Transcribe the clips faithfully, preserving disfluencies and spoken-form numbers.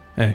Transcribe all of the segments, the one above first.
Hey,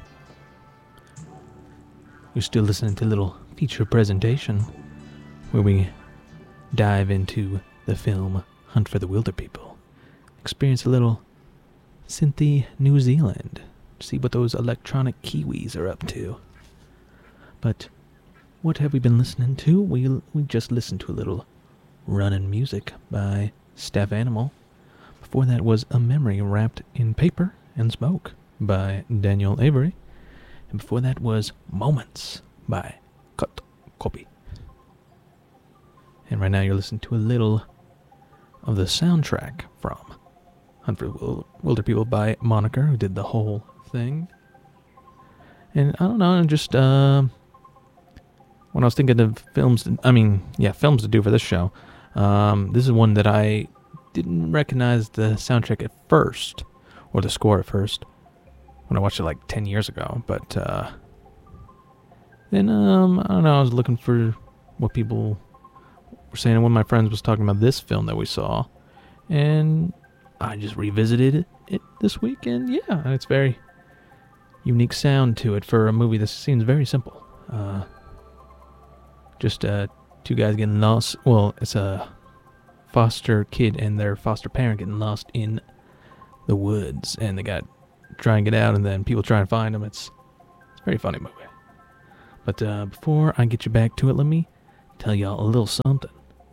you're still listening to a little feature presentation where we dive into the film Hunt for the Wilderpeople. Experience a little synthy New Zealand. See what those electronic Kiwis are up to. But what have we been listening to? We we just listened to a little Runnin' Music by Staff Animal. Before that was A Memory Wrapped in Paper and Smoke by Daniel Avery. And before that was Moments by Cut Copy. And right now you're listening to a little of the soundtrack from Hunt for the Wilderpeople by Moniker, who did the whole thing. And I don't know, just uh, when I was thinking of films, to, I mean, yeah, films to do for this show, um, this is one that I didn't recognize the soundtrack at first, or the score at first, when I watched it like ten years ago. But uh, then, um, I don't know, I was looking for what people were saying, and one of my friends was talking about this film that we saw, and I just revisited it this week, and yeah, it's very unique sound to it for a movie that seems very simple. Uh, just uh, two guys getting lost. Well, it's a foster kid and their foster parent getting lost in the woods, and they got try and get out, and then people try and find them. It's, it's a very funny movie. But uh, before I get you back to it, let me tell y'all a little something.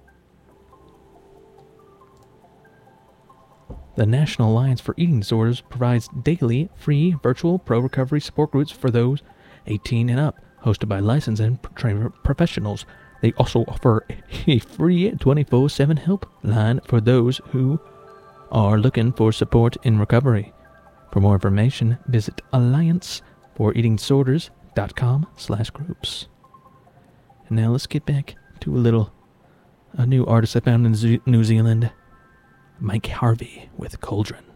The National Alliance for Eating Disorders provides daily free virtual pro-recovery support groups for those eighteen and up, hosted by licensed and trained professionals. They also offer a free twenty-four seven helpline for those who are looking for support in recovery. For more information, visit alliance for eating disorders dot com slash groups. And now let's get back to a little, a new artist I found in New Zealand, Mike Harvey with Cauldron.